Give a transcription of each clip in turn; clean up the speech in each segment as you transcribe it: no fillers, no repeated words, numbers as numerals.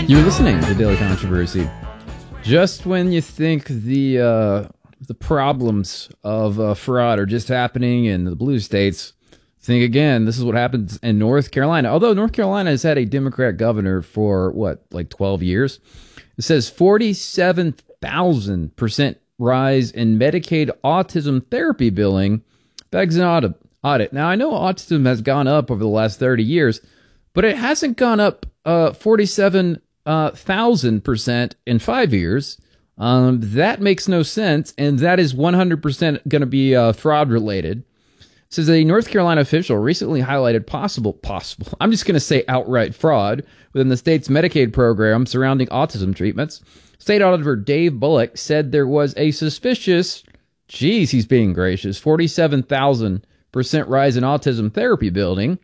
You're listening to Daily Controversy. Just when you think the problems of fraud are just happening in the blue states, think again. This is what happens in North Carolina. Although North Carolina has had a Democrat governor for, 12 years? It says 47,000% rise in Medicaid autism therapy billing begs an audit. Now, I know autism has gone up over the last 30 years, but it hasn't gone up 47,000% in 5 years. That makes no sense, and that is 100% going to be fraud related. It says a North Carolina official recently highlighted possible, I'm just going to say outright fraud within the state's Medicaid program surrounding autism treatments. State Auditor Dave Bullock said there was a suspicious, he's being gracious, 47,000% rise in autism therapy billing.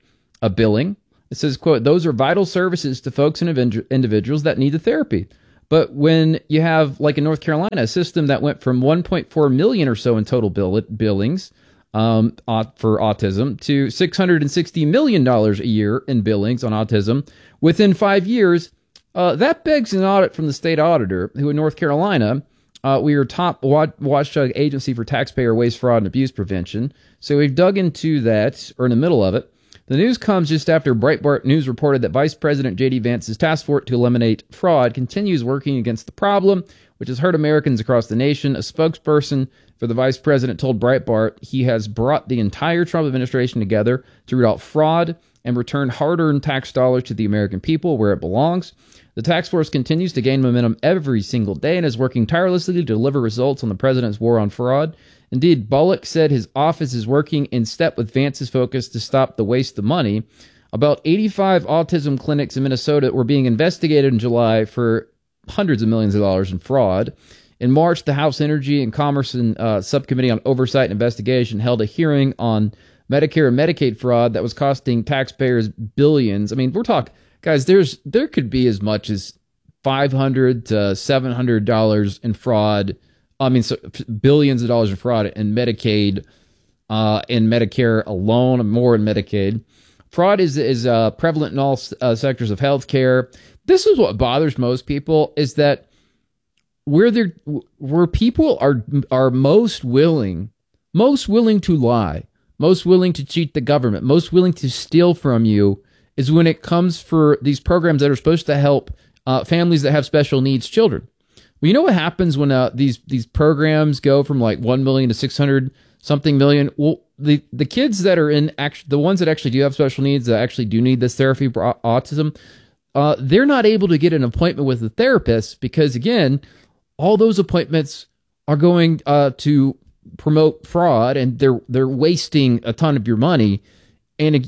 It says, quote, those are vital services to folks and individuals that need the therapy. But when you have, like in North Carolina, a system that went from 1.4 million or so in total billings for autism to $660 million a year in billings on autism within 5 years, that begs an audit from the state auditor, who in North Carolina, we are top watchdog agency for taxpayer waste, fraud, and abuse prevention. So we've dug into that, or in the middle of it. The news comes just after Breitbart News reported that Vice President J.D. Vance's task force to eliminate fraud continues working against the problem, which has hurt Americans across the nation. A spokesperson for the vice president told Breitbart he has brought the entire Trump administration together to root out fraud and return hard-earned tax dollars to the American people where it belongs. The task force continues to gain momentum every single day and is working tirelessly to deliver results on the president's war on fraud. Indeed, Bullock said his office is working in step with Vance's focus to stop the waste of money. About 85 autism clinics in Minnesota were being investigated in July for hundreds of millions of dollars in fraud. In March, the House Energy and Commerce and Subcommittee on Oversight and Investigation held a hearing on Medicare and Medicaid fraud that was costing taxpayers billions. I mean, we're talking, guys, there could be as much as $500 to $700 in fraud. Billions of dollars in fraud in Medicaid, in Medicare alone, more in Medicaid. Fraud is prevalent in all sectors of healthcare. This is what bothers most people, is that where people are most willing to lie, most willing to cheat the government, most willing to steal from you, is when it comes for these programs that are supposed to help families that have special needs children. Well, you know what happens when these programs go from like 1 million to 600 something million? Well, the kids that are the ones that actually do have special needs, that actually do need this therapy for autism, they're not able to get an appointment with a therapist because, again, all those appointments are going to promote fraud, and they're wasting a ton of your money. And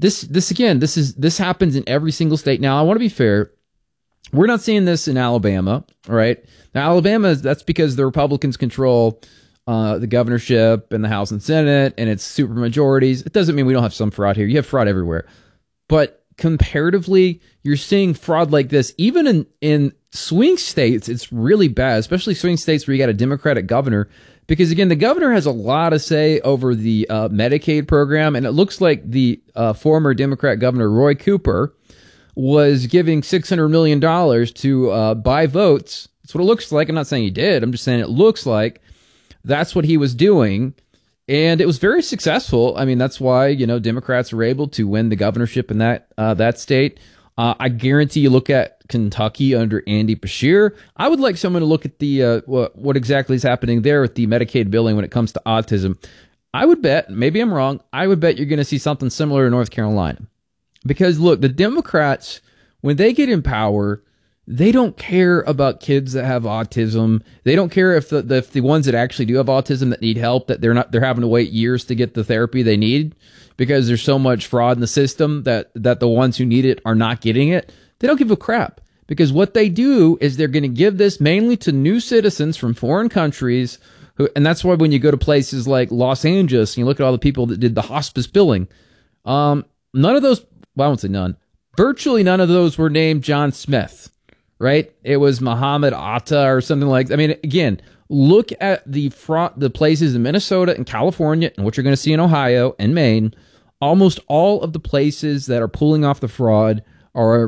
this happens in every single state. Now, I want to be fair. We're not seeing this in Alabama, all right? Now, Alabama, that's because the Republicans control the governorship and the House and Senate, and it's super majorities. It doesn't mean we don't have some fraud here. You have fraud everywhere. But comparatively, you're seeing fraud like this. Even in swing states, it's really bad, especially swing states where you got a Democratic governor. Because, again, the governor has a lot of say over the Medicaid program, and it looks like the former Democrat governor, Roy Cooper, was giving $600 million to buy votes. That's what it looks like. I'm not saying he did. I'm just saying it looks like that's what he was doing. And it was very successful. I mean, that's why, Democrats were able to win the governorship in that state. I guarantee you look at Kentucky under Andy Beshear. I would like someone to look at the what exactly is happening there with the Medicaid billing when it comes to autism. I would bet, maybe I'm wrong, I would bet you're going to see something similar in North Carolina. Because, look, the Democrats, when they get in power, they don't care about kids that have autism. They don't care if the ones that actually do have autism that need help, that they're having to wait years to get the therapy they need because there's so much fraud in the system that the ones who need it are not getting it. They don't give a crap, because what they do is they're going to give this mainly to new citizens from foreign countries. And that's why when you go to places like Los Angeles and you look at all the people that did the hospice billing, none of those, well, I won't say none, virtually none of those were named John Smith, right? It was Muhammad Atta or something like that. I mean, again, look at the places in Minnesota and California and what you're going to see in Ohio and Maine. Almost all of the places that are pulling off the fraud are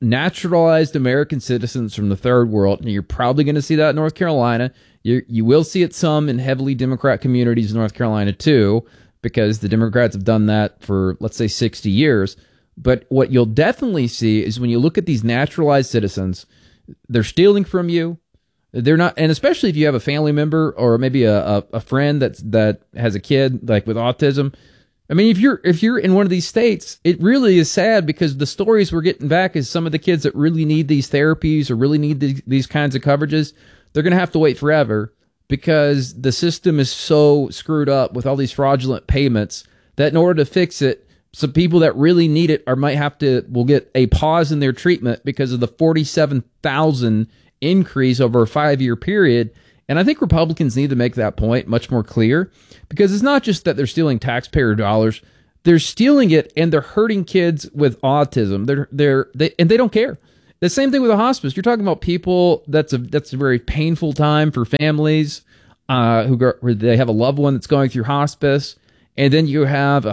naturalized American citizens from the third world. And you're probably going to see that in North Carolina. You will see it some in heavily Democrat communities in North Carolina too, because the Democrats have done that for, let's say, 60 years. But what you'll definitely see is when you look at these naturalized citizens, they're stealing from you. They're not, and especially if you have a family member or maybe a friend that has a kid like with autism. I mean, if you're in one of these states, it really is sad, because the stories we're getting back is some of the kids that really need these therapies or really need these kinds of coverages, they're going to have to wait forever because the system is so screwed up with all these fraudulent payments that in order to fix it, some people that really need it will get a pause in their treatment because of the 47,000 increase over a 5-year period. And I think Republicans need to make that point much more clear, because it's not just that they're stealing taxpayer dollars, they're stealing it and they're hurting kids with autism. They don't care. The same thing with a hospice. You're talking about people that's a very painful time for families where they have a loved one that's going through hospice. And then you have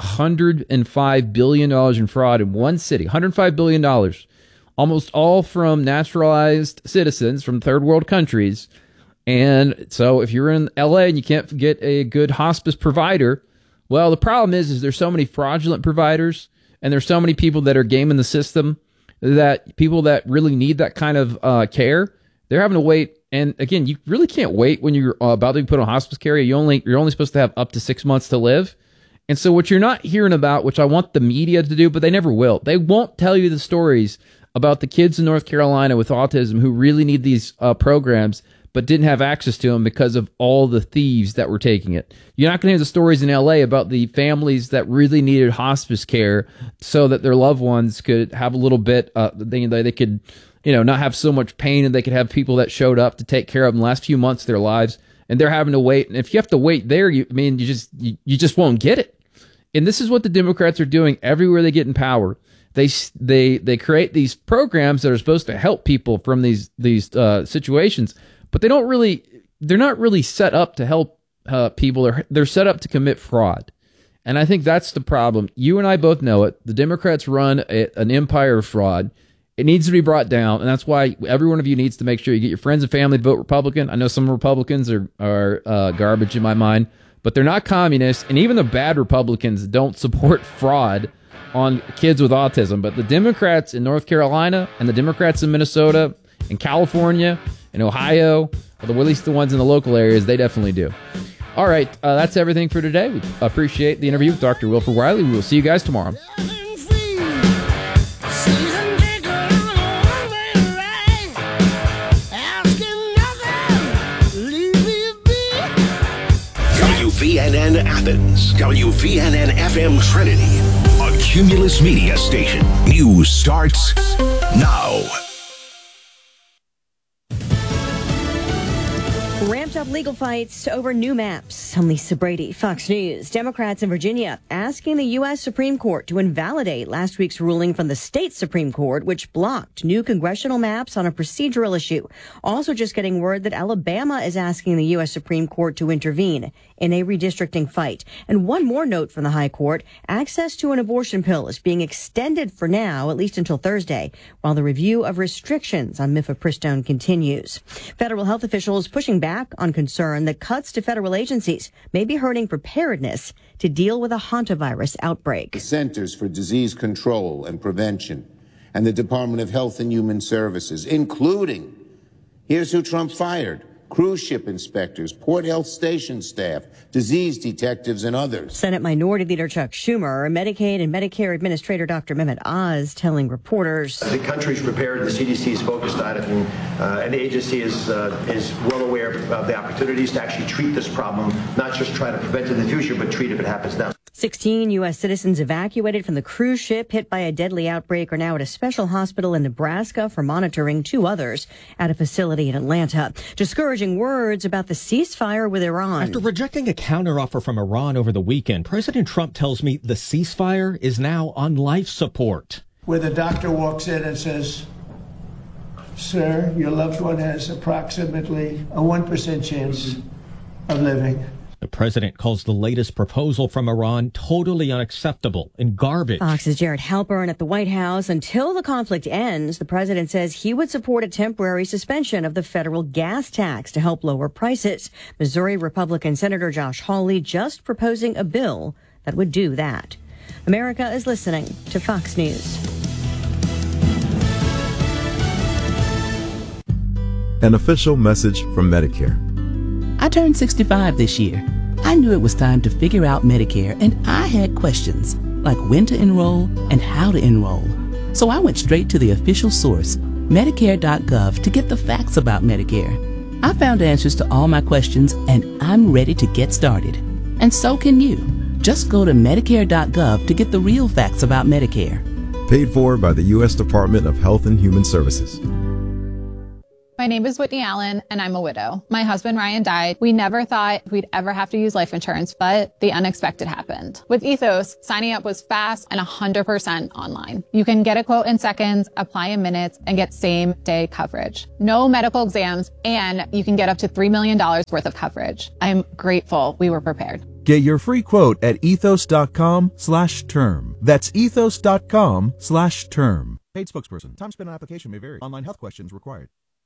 $105 billion in fraud in one city, $105 billion, almost all from naturalized citizens from third world countries. And so if you're in LA and you can't get a good hospice provider, well, the problem is there's so many fraudulent providers and there's so many people that are gaming the system that people that really need that kind of care, they're having to wait. And again, you really can't wait when you're about to be put on hospice care. You're only supposed to have up to 6 months to live. And so what you're not hearing about, which I want the media to do, but they never will, they won't tell you the stories about the kids in North Carolina with autism who really need these programs but didn't have access to them because of all the thieves that were taking it. You're not going to hear the stories in LA about the families that really needed hospice care so that their loved ones could have a little bit, they could, not have so much pain, and they could have people that showed up to take care of them the last few months of their lives, and they're having to wait. And if you have to wait there, you just won't get it. And this is what the Democrats are doing everywhere they get in power. They create these programs that are supposed to help people from these situations, but they're not really set up to help people. They're set up to commit fraud. And I think that's the problem. You and I both know it. The Democrats run an empire of fraud. It needs to be brought down. And that's why every one of you needs to make sure you get your friends and family to vote Republican. I know some Republicans are garbage in my mind, but they're not communists. And even the bad Republicans don't support fraud on kids with autism. But the Democrats in North Carolina and the Democrats in Minnesota and California and Ohio, or at least the ones in the local areas, they definitely do. All right, that's everything for today. We appreciate the interview with Dr. Wilford Wiley. We will see you guys tomorrow. WVNN Athens, WVNN FM Trinity, a Cumulus Media station. News starts now. Ramped up legal fights over new maps. I'm Lisa Brady, Fox News. Democrats in Virginia asking the U.S. Supreme Court to invalidate last week's ruling from the state Supreme Court, which blocked new congressional maps on a procedural issue. Also just getting word that Alabama is asking the U.S. Supreme Court to intervene in a redistricting fight. And one more note from the High Court, access to an abortion pill is being extended for now, at least until Thursday, while the review of restrictions on mifepristone continues. Federal health officials pushing back on concern that cuts to federal agencies may be hurting preparedness to deal with a hantavirus outbreak. The Centers for Disease Control and Prevention and the Department of Health and Human Services, including, here's who Trump fired, cruise ship inspectors, port health station staff, disease detectives, and others. Senate Minority Leader Chuck Schumer, Medicaid and Medicare Administrator Dr. Mehmet Oz telling reporters, the country's prepared, the CDC is focused on it, and the agency is well aware of the opportunities to actually treat this problem, not just try to prevent it in the future, but treat it if it happens now. 16 U.S. citizens evacuated from the cruise ship hit by a deadly outbreak are now at a special hospital in Nebraska for monitoring. 2 others at a facility in Atlanta. Discouraging words about the ceasefire with Iran. After rejecting a counteroffer from Iran over the weekend, President Trump tells me the ceasefire is now on life support. Where the doctor walks in and says, sir, your loved one has approximately a 1% chance of living. The president calls the latest proposal from Iran totally unacceptable and garbage. Fox's Jared Halpern at the White House. Until the conflict ends, the president says he would support a temporary suspension of the federal gas tax to help lower prices. Missouri Republican Senator Josh Hawley just proposing a bill that would do that. America is listening to Fox News. An official message from Medicare. I turned 65 this year. I knew it was time to figure out Medicare, and I had questions, like when to enroll and how to enroll. So I went straight to the official source, Medicare.gov, to get the facts about Medicare. I found answers to all my questions, and I'm ready to get started. And so can you. Just go to Medicare.gov to get the real facts about Medicare. Paid for by the U.S. Department of Health and Human Services. My name is Whitney Allen, and I'm a widow. My husband, Ryan, died. We never thought we'd ever have to use life insurance, but the unexpected happened. With Ethos, signing up was fast and 100% online. You can get a quote in seconds, apply in minutes, and get same-day coverage. No medical exams, and you can get up to $3 million worth of coverage. I'm grateful we were prepared. Get your free quote at ethos.com/term. That's ethos.com/term. Paid spokesperson. Time spent on application may vary. Online health questions required.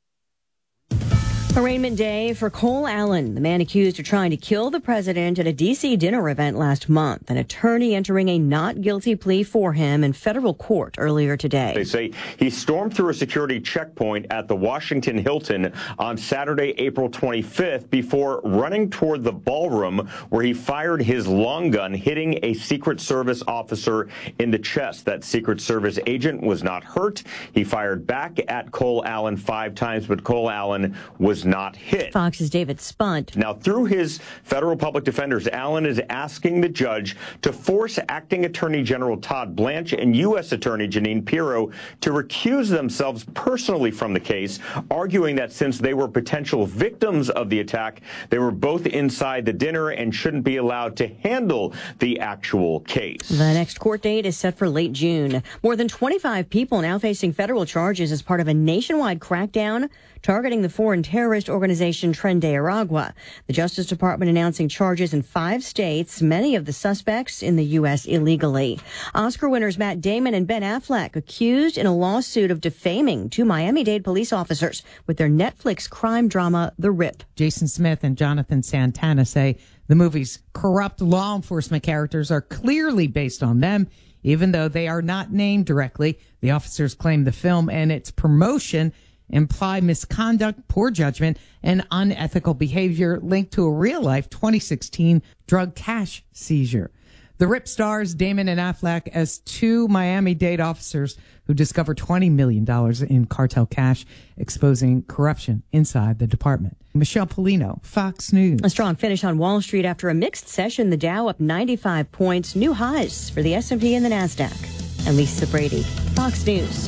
Arraignment day for Cole Allen, the man accused of trying to kill the president at a D.C. dinner event last month. An attorney entering a not guilty plea for him in federal court earlier today. They say he stormed through a security checkpoint at the Washington Hilton on Saturday, April 25th, before running toward the ballroom where he fired his long gun, hitting a Secret Service officer in the chest. That Secret Service agent was not hurt. He fired back at Cole Allen 5 times, but Cole Allen was not hit. Fox's David Spunt. Now, through his federal public defenders, Allen is asking the judge to force Acting Attorney General Todd Blanche and U.S. Attorney Jeanine Pirro to recuse themselves personally from the case, arguing that since they were potential victims of the attack, they were both inside the dinner and shouldn't be allowed to handle the actual case. The next court date is set for late June. More than 25 people now facing federal charges as part of a nationwide crackdown targeting the foreign terrorist organization Tren de Aragua. The Justice Department announcing charges in 5 states, many of the suspects in the U.S. illegally. Oscar winners Matt Damon and Ben Affleck accused in a lawsuit of defaming 2 Miami-Dade police officers with their Netflix crime drama, The Rip. Jason Smith and Jonathan Santana say the movie's corrupt law enforcement characters are clearly based on them, even though they are not named directly. The officers claim the film and its promotion imply misconduct, poor judgment, and unethical behavior linked to a real-life 2016 drug cash seizure. The Rip stars Damon and Affleck as 2 Miami-Dade officers who discovered $20 million in cartel cash, exposing corruption inside the department. Michelle Polino, Fox News. A strong finish on Wall Street after a mixed session. The Dow up 95 points, new highs for the S&P and the NASDAQ. And Lisa Brady, Fox News.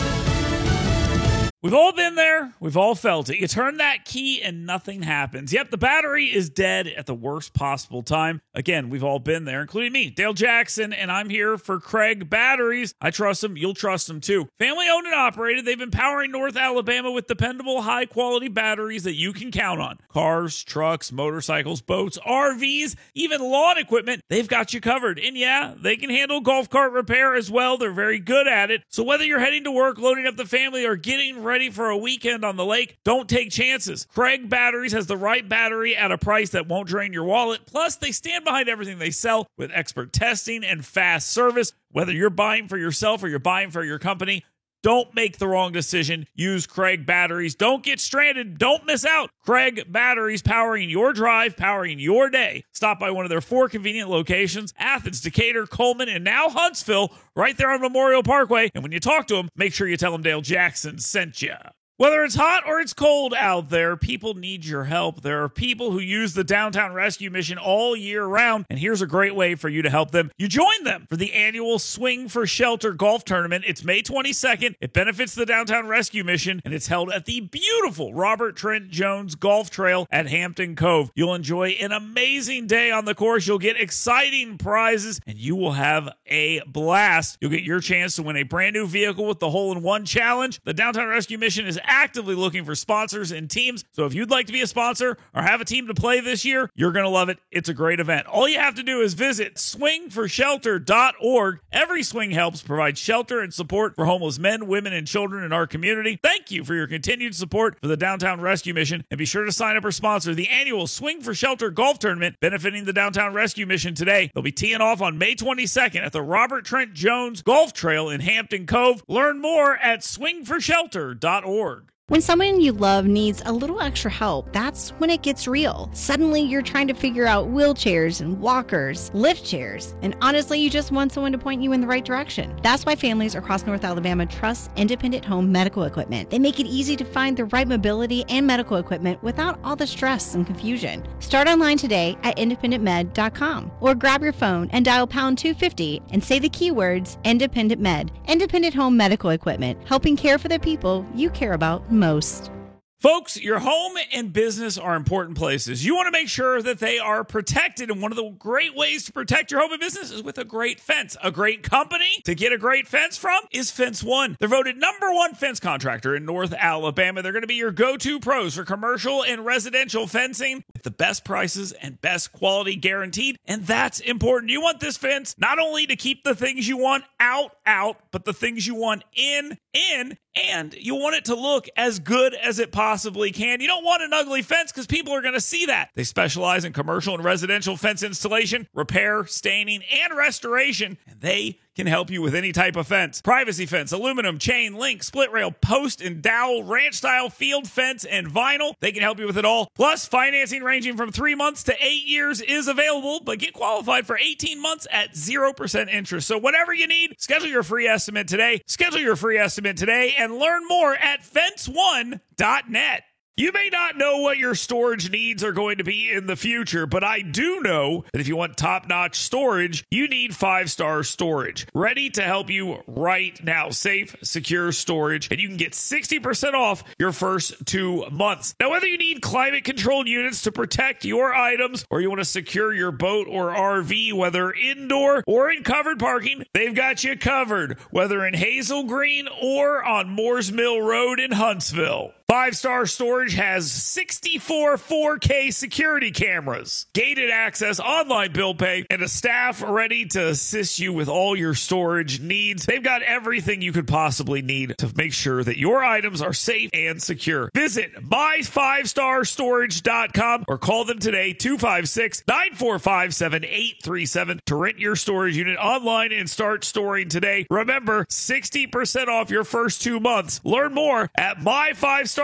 We've all been there. We've all felt it. You turn that key and nothing happens. Yep, the battery is dead at the worst possible time. Again, we've all been there, including me, Dale Jackson, and I'm here for Craig Batteries. I trust them. You'll trust them too. Family owned and operated. They've been powering North Alabama with dependable, high-quality batteries that you can count on. Cars, trucks, motorcycles, boats, RVs, even lawn equipment. They've got you covered. And yeah, they can handle golf cart repair as well. They're very good at it. So whether you're heading to work, loading up the family, or getting ready for a weekend on the lake, don't take chances. Craig Batteries has the right battery at a price that won't drain your wallet. Plus, they stand behind everything they sell with expert testing and fast service. Whether you're buying for yourself or you're buying for your company, don't make the wrong decision. Use Craig Batteries. Don't get stranded. Don't miss out. Craig Batteries, powering your drive, powering your day. Stop by one of their 4 convenient locations: Athens, Decatur, Coleman, and now Huntsville, right there on Memorial Parkway. And when you talk to them, make sure you tell them Dale Jackson sent you. Whether it's hot or it's cold out there, people need your help. There are people who use the Downtown Rescue Mission all year round, and here's a great way for you to help them. You join them for the annual Swing for Shelter golf tournament. It's May 22nd. It benefits the Downtown Rescue Mission, and it's held at the beautiful Robert Trent Jones Golf Trail at Hampton Cove. You'll enjoy an amazing day on the course. You'll get exciting prizes, and you will have a blast. You'll get your chance to win a brand new vehicle with the Hole-in-One Challenge. The Downtown Rescue Mission is actively looking for sponsors and teams. So if you'd like to be a sponsor or have a team to play this year, you're going to love it. It's a great event. All you have to do is visit swingforshelter.org. Every swing helps provide shelter and support for homeless men, women, and children in our community. Thank you for your continued support for the Downtown Rescue Mission, and be sure to sign up or sponsor the annual Swing for Shelter Golf Tournament benefiting the Downtown Rescue Mission today. They'll be teeing off on May 22nd at the Robert Trent Jones Golf Trail in Hampton Cove. Learn more at swingforshelter.org. When someone you love needs a little extra help, that's when it gets real. Suddenly, you're trying to figure out wheelchairs and walkers, lift chairs, and honestly, you just want someone to point you in the right direction. That's why families across North Alabama trust Independent Home Medical Equipment. They make it easy to find the right mobility and medical equipment without all the stress and confusion. Start online today at independentmed.com or grab your phone and dial pound 250 and say the keywords Independent Med. Independent Home Medical Equipment, helping care for the people you care about most. Folks, your home and business are important places. You want to make sure that they are protected, and one of the great ways to protect your home and business is with a great fence. A great company to get a great fence from is Fence One. They're voted #1 fence contractor in North Alabama. They're going to be your go-to pros for commercial and residential fencing with the best prices and best quality guaranteed, and that's important. You want this fence not only to keep the things you want out, but the things you want in, and you want it to look as good as it possibly can. You don't want an ugly fence because people are going to see that. They specialize in commercial and residential fence installation, repair, staining, and restoration, and they can help you with any type of fence. Privacy fence, aluminum, chain, link, split rail, post and dowel, ranch style, field fence, and vinyl. They can help you with it all. Plus, financing ranging from 3 months to 8 years is available, but get qualified for 18 months at 0% interest. So whatever you need, schedule your free estimate today. And learn more at fence1.net. You may not know what your storage needs are going to be in the future, but I do know that if you want top-notch storage, you need 5-Star Storage. Ready to help you right now. Safe, secure storage, and you can get 60% off your first 2 months. Now, whether you need climate-controlled units to protect your items, or you want to secure your boat or RV, whether indoor or in covered parking, they've got you covered, whether in Hazel Green or on Moores Mill Road in Huntsville. 5-Star Storage has 64 4K security cameras, gated access, online bill pay, and a staff ready to assist you with all your storage needs. They've got everything you could possibly need to make sure that your items are safe and secure. Visit my5starstorage.com or call them today, 256-945-7837, to rent your storage unit online and start storing today. Remember, 60% off your first 2 months. Learn more at my5starstorage.com.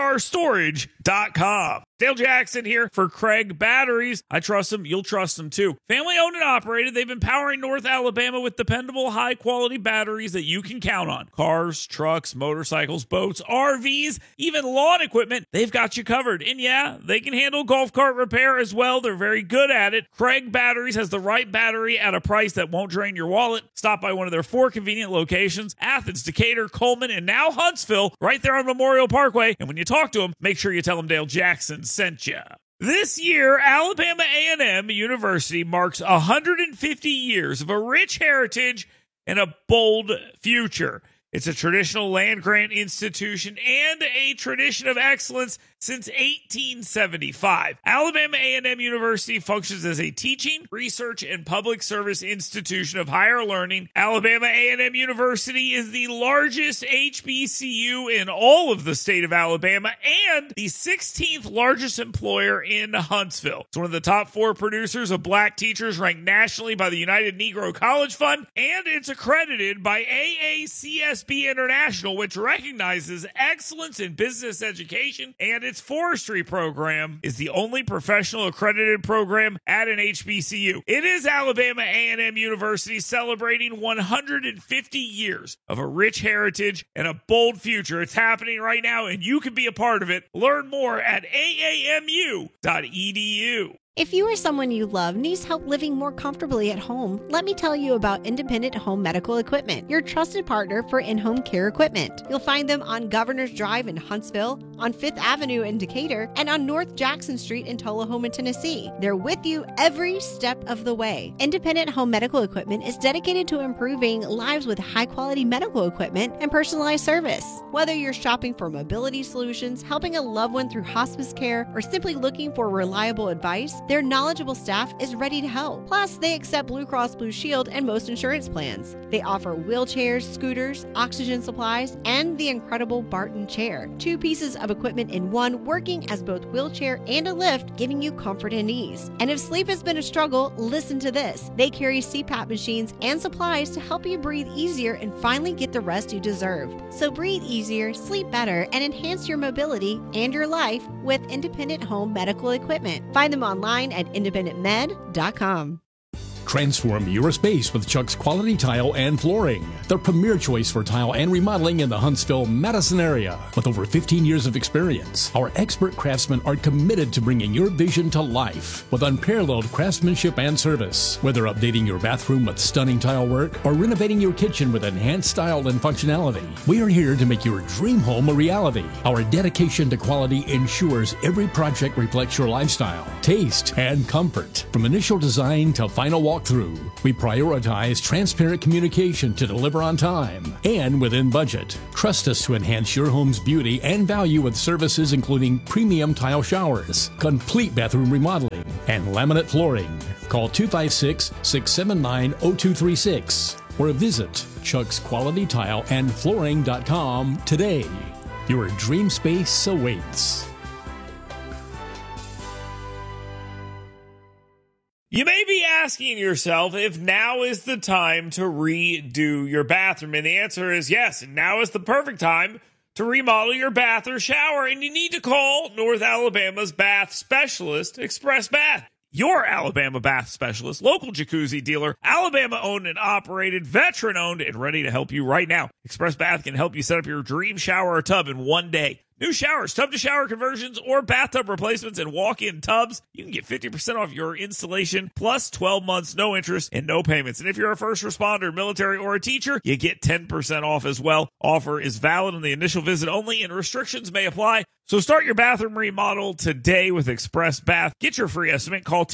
Dale Jackson here for Craig Batteries. I trust them. You'll trust them too. Family owned and operated. They've been powering North Alabama with dependable, high quality batteries that you can count on. Cars, trucks, motorcycles, boats, RVs, even lawn equipment. They've got you covered. And yeah, they can handle golf cart repair as well. They're very good at it. Craig Batteries has the right battery at a price that won't drain your wallet. Stop by one of their 4 convenient locations: Athens, Decatur, Coleman, and now Huntsville, right there on Memorial Parkway. And when you talk to them, make sure you tell them Dale Jackson sent you. This year, Alabama A&M University marks 150 years of a rich heritage and a bold future. It's a traditional land-grant institution and a tradition of excellence since 1875. Alabama A&M University functions as a teaching, research, and public service institution of higher learning. Alabama A&M University is the largest HBCU in all of the state of Alabama and the 16th largest employer in Huntsville. It's one of the top 4 producers of black teachers, ranked nationally by the United Negro College Fund, and it's accredited by AACSB International, which recognizes excellence in business education, and its forestry program is the only professional accredited program at an HBCU. It is Alabama A&M University celebrating 150 years of a rich heritage and a bold future. It's happening right now, and you can be a part of it. Learn more at aamu.edu. If you or someone you love needs help living more comfortably at home, let me tell you about Independent Home Medical Equipment, your trusted partner for in-home care equipment. You'll find them on Governor's Drive in Huntsville, on 5th Avenue in Decatur and on North Jackson Street in Tullahoma, Tennessee. They're with you every step of the way. Independent Home Medical Equipment is dedicated to improving lives with high-quality medical equipment and personalized service. Whether you're shopping for mobility solutions, helping a loved one through hospice care, or simply looking for reliable advice, their knowledgeable staff is ready to help. Plus, they accept Blue Cross Blue Shield and most insurance plans. They offer wheelchairs, scooters, oxygen supplies, and the incredible Barton chair. 2 pieces of equipment in one, working as both wheelchair and a lift, giving you comfort and ease. And if sleep has been a struggle, listen to this. They carry CPAP machines and supplies to help you breathe easier and finally get the rest you deserve. So breathe easier, sleep better, and enhance your mobility and your life with Independent Home Medical Equipment. Find them online at independentmed.com. Transform your space with Chuck's Quality Tile and Flooring, the premier choice for tile and remodeling in the Huntsville, Madison area. With over 15 years of experience, our expert craftsmen are committed to bringing your vision to life with unparalleled craftsmanship and service. Whether updating your bathroom with stunning tile work or renovating your kitchen with enhanced style and functionality, we are here to make your dream home a reality. Our dedication to quality ensures every project reflects your lifestyle, taste, and comfort. From initial design to final walkthrough, we prioritize transparent communication to deliver on time and within budget. Trust us to enhance your home's beauty and value with services including premium tile showers, complete bathroom remodeling, and laminate flooring. Call 256-679-0236 or visit chucksqualitytileandflooring.com today. Your dream space awaits. You may be asking yourself if now is the time to redo your bathroom. And the answer is yes. Now is the perfect time to remodel your bath or shower. And you need to call North Alabama's bath specialist, Express Bath. Your Alabama bath specialist, local jacuzzi dealer, Alabama-owned and operated, veteran-owned, and ready to help you right now. Express Bath can help you set up your dream shower or tub in one day. New showers, tub-to-shower conversions, or bathtub replacements and walk-in tubs. You can get 50% off your installation, plus 12 months, no interest, and no payments. And if you're a first responder, military, or a teacher, you get 10% off as well. Offer is valid on the initial visit only, and restrictions may apply. So start your bathroom remodel today with Express Bath. Get your free estimate. Call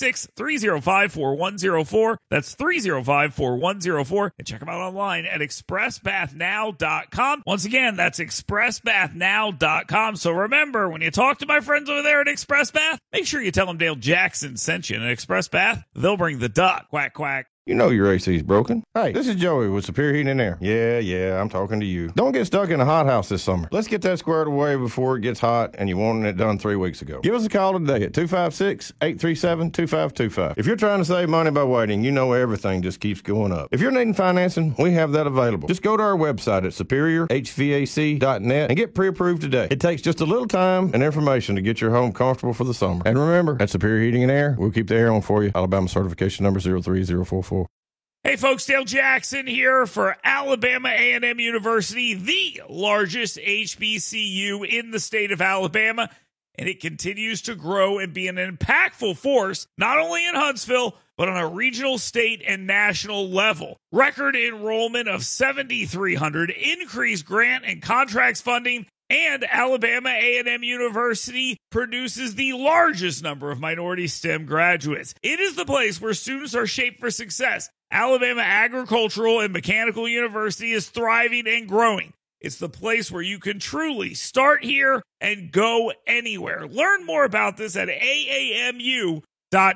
256-305-4104. That's 305-4104. And check them out online at expressbathnow.com. Once again, that's expressbathnow.com. So remember, when you talk to my friends over there at Express Bath, make sure you tell them Dale Jackson sent you. And at Express Bath, they'll bring the duck. Quack, quack. You know your AC's broken. Hey, this is Joey with Superior Heating and Air. Yeah, I'm talking to you. Don't get stuck in a hot house this summer. Let's get that squared away before it gets hot and you wanted it done 3 weeks ago. Give us a call today at 256-837-2525. If you're trying to save money by waiting, you know everything just keeps going up. If you're needing financing, we have that available. Just go to our website at superiorhvac.net and get pre-approved today. It takes just a little time and information to get your home comfortable for the summer. And remember, at Superior Heating and Air, we'll keep the air on for you. Alabama certification number 03044. Hey folks, Dale Jackson here for Alabama A&M University, the largest HBCU in the state of Alabama, and it continues to grow and be an impactful force, not only in Huntsville, but on a regional, state, and national level. Record enrollment of 7,300, increased grant and contracts funding, and Alabama A&M University produces the largest number of minority STEM graduates. It is the place where students are shaped for success. Alabama Agricultural and Mechanical University is thriving and growing. It's the place where you can truly start here and go anywhere. Learn more about this at aamu.edu.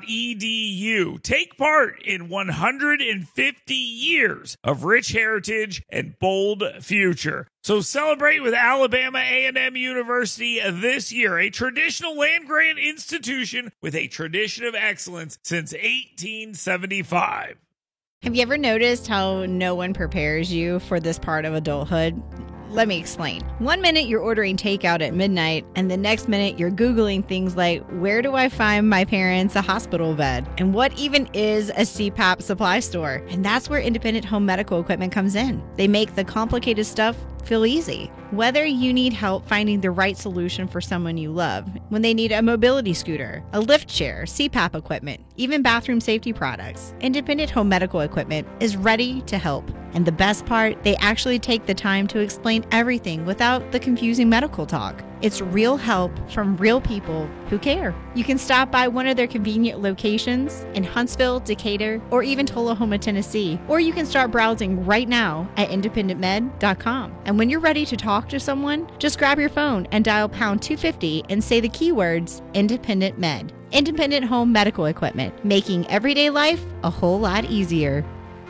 Take part in 150 years of rich heritage and bold future. So celebrate with Alabama A&M University this year, a traditional land-grant institution with a tradition of excellence since 1875. Have you ever noticed how no one prepares you for this part of adulthood? Let me explain. 1 minute you're ordering takeout at midnight, and the next minute you're Googling things like, where do I find my parents a hospital bed? And what even is a CPAP supply store? And that's where Independent Home Medical Equipment comes in. They make the complicated stuff feel easy. Whether you need help finding the right solution for someone you love, when they need a mobility scooter, a lift chair, CPAP equipment, even bathroom safety products, Independent Home Medical Equipment is ready to help. And the best part, they actually take the time to explain everything without the confusing medical talk. It's real help from real people who care. You can stop by one of their convenient locations in Huntsville, Decatur, or even Tullahoma, Tennessee. Or you can start browsing right now at independentmed.com. And when you're ready to talk to someone, just grab your phone and dial pound 250 and say the keywords Independent Med. Independent Home Medical Equipment, making everyday life a whole lot easier.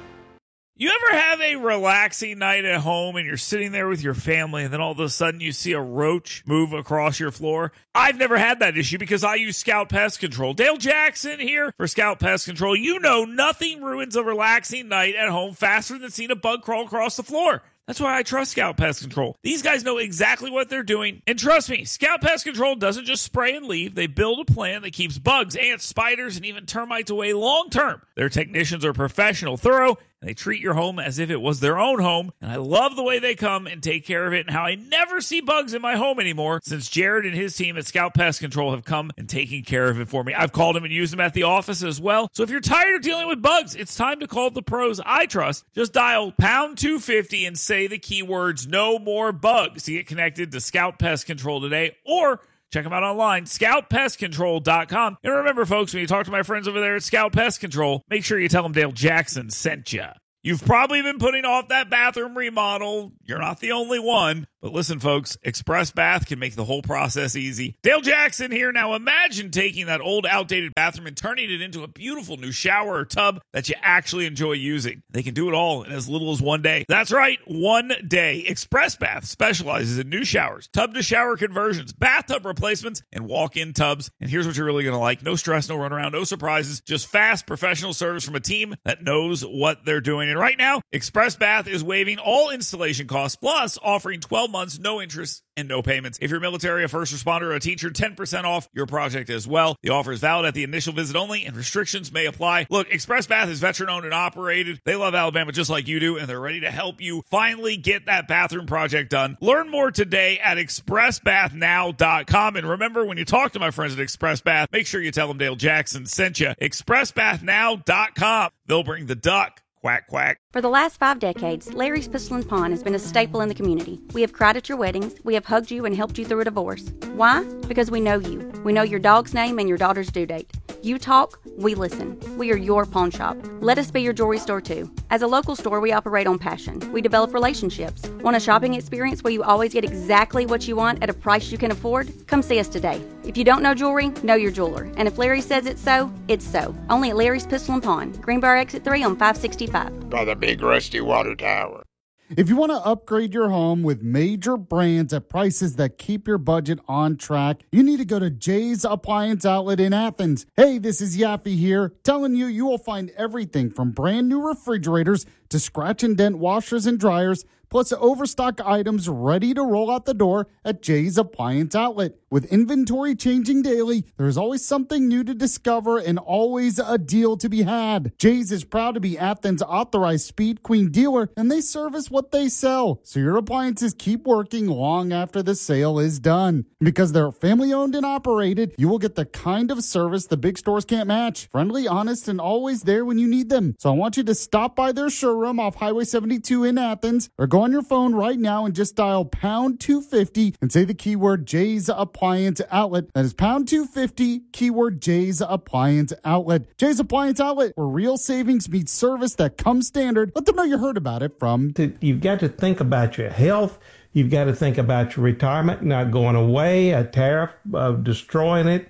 You ever have a relaxing night at home and you're sitting there with your family and then all of a sudden you see a roach move across your floor? I've never had that issue because I use Scout Pest Control. Dale Jackson here for Scout Pest Control. You know nothing ruins a relaxing night at home faster than seeing a bug crawl across the floor. That's why I trust Scout Pest Control. These guys know exactly what they're doing. And trust me, Scout Pest Control doesn't just spray and leave. They build a plan that keeps bugs, ants, spiders, and even termites away long term. Their technicians are professional, thorough, and they treat your home as if it was their own home. And I love the way they come and take care of it and how I never see bugs in my home anymore since Jared and his team at Scout Pest Control have come and taken care of it for me. I've called them and used them at the office as well. So if you're tired of dealing with bugs, it's time to call the pros I trust. Just dial pound 250 and say the keywords no more bugs to get connected to Scout Pest Control today, or check them out online, scoutpestcontrol.com. And remember, folks, when you talk to my friends over there at Scout Pest Control, make sure you tell them Dale Jackson sent you. You've probably been putting off that bathroom remodel. You're not the only one. But listen, folks, Express Bath can make the whole process easy. Dale Jackson here. Now imagine taking that old, outdated bathroom and turning it into a beautiful new shower or tub that you actually enjoy using. They can do it all in as little as 1 day. That's right, 1 day. Express Bath specializes in new showers, tub-to-shower conversions, bathtub replacements, and walk-in tubs. And here's what you're really going to like. No stress, no runaround, no surprises, just fast professional service from a team that knows what they're doing. And right now, Express Bath is waiving all installation costs, plus offering 12 months, no interest, and no payments. If you're military, a first responder, or a teacher, 10% off your project as well. The offer is valid at the initial visit only, and restrictions may apply. Look, Express Bath is veteran-owned and operated. They love Alabama just like you do, and they're ready to help you finally get that bathroom project done. Learn more today at expressbathnow.com. And remember, when you talk to my friends at Express Bath, make sure you tell them Dale Jackson sent you. expressbathnow.com. They'll bring the duck. Quack, quack. For the last 5 decades, Larry's Pistol and Pawn has been a staple in the community. We have cried at your weddings. We have hugged you and helped you through a divorce. Why? Because we know you. We know your dog's name and your daughter's due date. You talk, we listen. We are your pawn shop. Let us be your jewelry store too. As a local store, we operate on passion. We develop relationships. Want a shopping experience where you always get exactly what you want at a price you can afford? Come see us today. If you don't know jewelry, know your jeweler. And if Larry says it's so, it's so. Only at Larry's Pistol and Pawn, Greenbrier Exit 3 on 565. By the big rusty water tower. If you want to upgrade your home with major brands at prices that keep your budget on track, you need to go to Jay's Appliance Outlet in Athens. Hey, this is Yaffe here, telling you you will find everything from brand new refrigerators to scratch and dent washers and dryers, plus overstock items ready to roll out the door at Jay's Appliance Outlet. With inventory changing daily, there's always something new to discover and always a deal to be had. Jay's is proud to be Athens' authorized Speed Queen dealer, and they service what they sell, so your appliances keep working long after the sale is done. Because they're family owned and operated, you will get the kind of service the big stores can't match. Friendly, honest, and always there when you need them. So I want you to stop by their showroom off Highway 72 in Athens, or go on your phone right now and just dial pound 250 and say the keyword Jay's Appliance Outlet. That is pound 250, keyword Jay's Appliance Outlet. Jay's Appliance Outlet, where real savings meets service that comes standard. Let them know you heard about it from... You've got to think about your health. You've got to think about your retirement not going away, a tariff destroying it,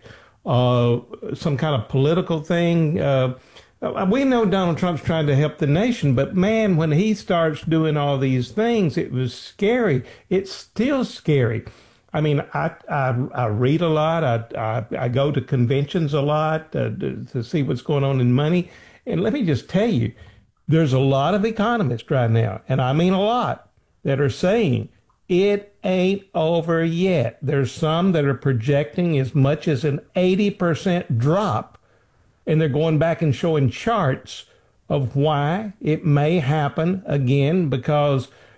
some kind of political thing. We know Donald Trump's trying to help the nation, but man, when he starts doing all these things, it was scary. It's still scary. I mean, I read a lot. I go to conventions a lot to see what's going on in money. And let me just tell you, there's a lot of economists right now, and I mean a lot, that are saying it ain't over yet. There's some that are projecting as much as an 80% drop, and they're going back and showing charts of why it may happen again, because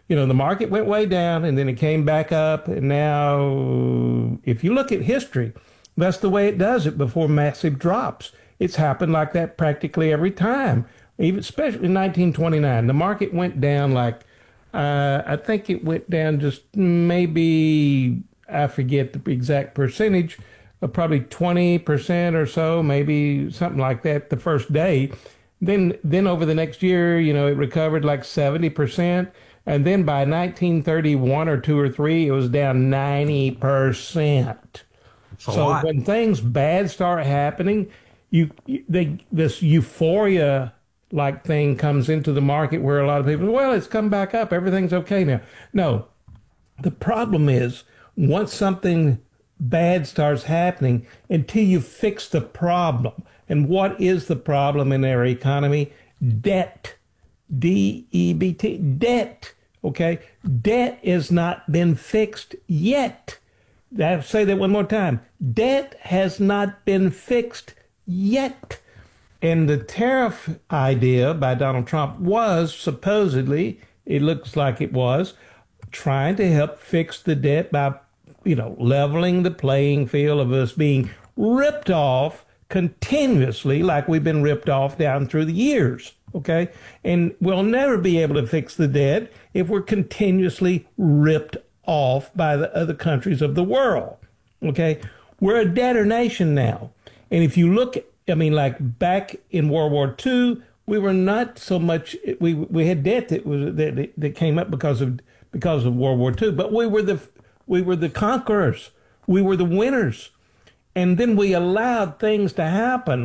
the market went way down and then it came back up. And now, if you look at history, that's the way it does it before massive drops. It's happened like that practically every time, even especially in 1929. The market went down like, I think it went down just maybe, I forget the exact percentage, probably 20% or so, maybe something like that the first day. Then over the next year, it recovered like 70%. And then by 1931 or 2 or 3, it was down 90%. So when things bad start happening, this euphoria like thing comes into the market where a lot of people, well, it's come back up. Everything's okay now. No, the problem is once something bad starts happening, until you fix the problem. And what is the problem in our economy? Debt. D-E-B-T. Debt. Okay? Debt has not been fixed yet. I'll say that one more time. Debt has not been fixed yet. And the tariff idea by Donald Trump was supposedly, it looks like it was, trying to help fix the debt by, leveling the playing field of us being ripped off continuously like we've been ripped off down through the years. Okay? And we'll never be able to fix the debt if we're continuously ripped off by the other countries of the world. Okay? We're a debtor nation now. And if you look, like back in World War II, we were not so much, we had debt that came up because of World War II, but we were the conquerors. We were the winners. And then we allowed things to happen